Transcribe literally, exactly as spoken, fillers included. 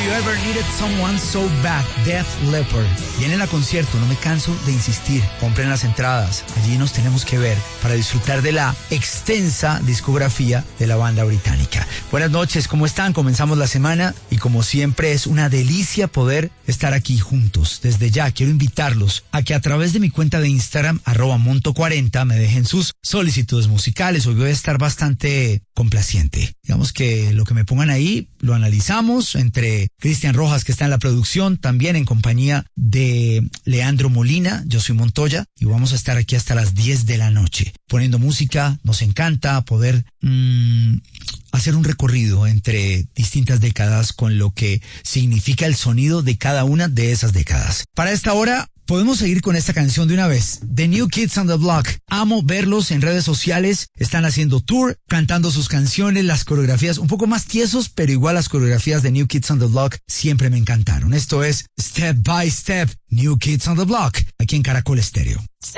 You Ever Needed Someone So Bad, Def Leppard. Vienen a concierto, no me canso de insistir. Compren las entradas, allí nos tenemos que ver para disfrutar de la extensa discografía de la banda británica. Buenas noches, ¿cómo están? Comenzamos la semana y como siempre es una delicia poder estar aquí juntos. Desde ya quiero invitarlos a que a través de mi cuenta de Instagram, arroba monto cuarenta, me dejen sus solicitudes musicales. Hoy voy a estar bastante complaciente. Digamos que lo que me pongan ahí lo analizamos entre Cristian Rojas, que está en la producción, también en compañía de Leandro Molina. Yo soy Montoya y vamos a estar aquí hasta las diez de la noche poniendo música. Nos encanta poder mmm, hacer un recorrido entre distintas décadas con lo que significa el sonido de cada una de esas décadas. Para esta hora podemos seguir con esta canción de una vez. The New Kids on the Block. Amo verlos en redes sociales. Están haciendo tour, cantando sus canciones, las coreografías un poco más tiesos, pero igual las coreografías de New Kids on the Block siempre me encantaron. Esto es Step by Step, New Kids on the Block, aquí en Caracol Estéreo.